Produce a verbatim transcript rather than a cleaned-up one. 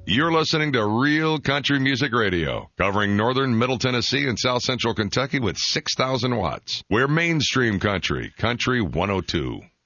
You're listening to Real Country Music Radio, covering northern Middle Tennessee and south central Kentucky with six thousand watts. We're mainstream country, Country one oh two.